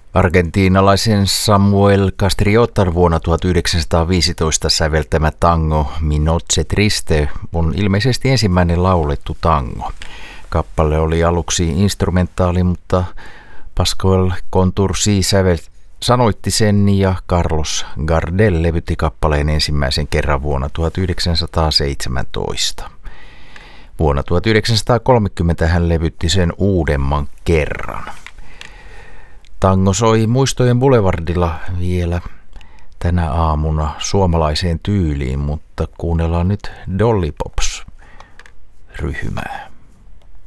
Argentiinalaisen Samuel Castriotar vuonna 1915 säveltämä tango Mi Noche Triste on ilmeisesti ensimmäinen laulettu tango. Kappale oli aluksi instrumentaali, mutta Pascual Contursi sanoitti sen ja Carlos Gardel levytti kappaleen ensimmäisen kerran vuonna 1917. Vuonna 1930 hän levytti sen uudemman kerran. Tango soi Muistojen Boulevardilla vielä tänä aamuna suomalaiseen tyyliin, mutta kuunnellaan nyt Dolly Pops -ryhmää.